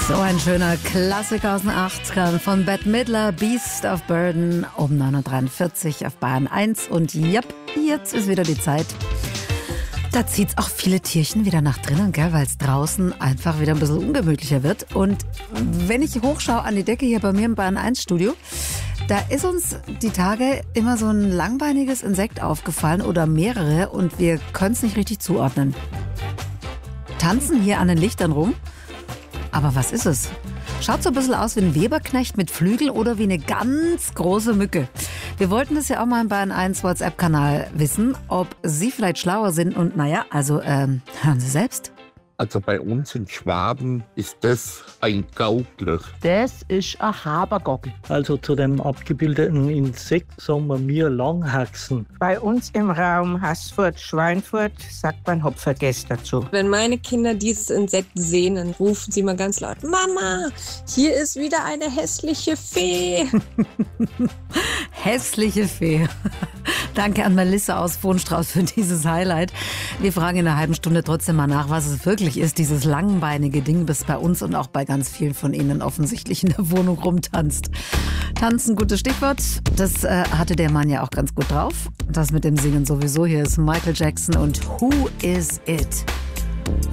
So ein schöner Klassiker aus den 80ern von Bette Midler, Beast of Burden, um 9.43 Uhr auf Bayern 1. Und japp, jetzt ist wieder die Zeit. Da zieht es auch viele Tierchen wieder nach drinnen, gell, weil es draußen einfach wieder ein bisschen ungemütlicher wird. Und wenn ich hochschaue an die Decke hier bei mir im Bayern 1 Studio, da ist uns die Tage immer so ein langbeiniges Insekt aufgefallen oder mehrere und wir können es nicht richtig zuordnen. Tanzen hier an den Lichtern rum. Aber was ist es? Schaut so ein bisschen aus wie ein Weberknecht mit Flügeln oder wie eine ganz große Mücke. Wir wollten das ja auch mal im Bayern 1 WhatsApp-Kanal wissen, ob Sie vielleicht schlauer sind. Und naja, also hören Sie selbst. Also bei uns in Schwaben ist das ein Gaukler. Das ist ein Habergockel. Also zu dem abgebildeten Insekt sagen wir Langhaxen. Bei uns im Raum Haßfurt-Schweinfurt sagt man Hopfergäst dazu. Wenn meine Kinder dieses Insekt sehen, dann rufen sie mal ganz laut: Mama, hier ist wieder eine hässliche Fee. Hässliche Fee. Danke an Melissa aus Vohnstrauß für dieses Highlight. Wir fragen in einer halben Stunde trotzdem mal nach, was es wirklich ist, dieses langbeinige Ding, das bei uns und auch bei ganz vielen von Ihnen offensichtlich in der Wohnung rumtanzt. Tanzen, gutes Stichwort. Das hatte der Mann ja auch ganz gut drauf. Das mit dem Singen sowieso. Hier ist Michael Jackson und Who Is It?